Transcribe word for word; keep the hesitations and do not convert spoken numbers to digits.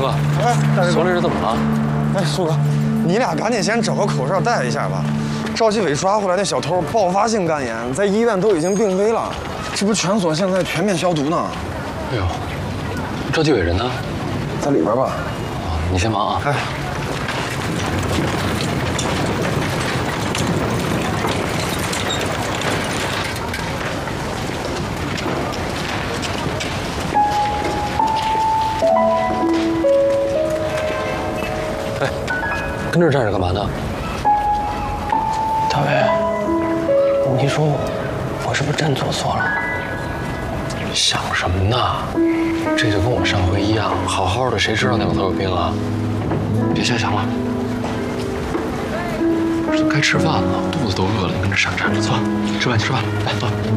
哥， 哎，大所里是怎么了？ 哎，苏哥，你俩赶紧先找个口罩戴一下吧。赵继伟抓回来那小偷爆发性肝炎，在医院都已经病危了，这不全所现在全面消毒呢。 哎呦，赵继伟人呢？ 在里边吧。 哦，你先忙啊。 哎。 哎，跟这儿站着干嘛呢？ 大伟，你说我是不是真做错了？ 想什么呢？这就跟我上回一样，好好的，谁知道两头有病啊？别瞎想了。这都该吃饭了，肚子都饿了，你跟这傻站着，走，吃饭吃饭，来走。